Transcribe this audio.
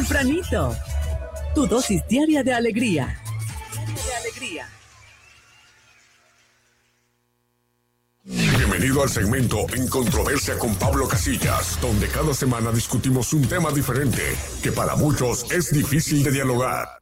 tempranito. Tu dosis diaria de alegría. Bienvenido al segmento En Controversia con Pablo Casillas, donde cada semana discutimos un tema diferente que para muchos es difícil de dialogar.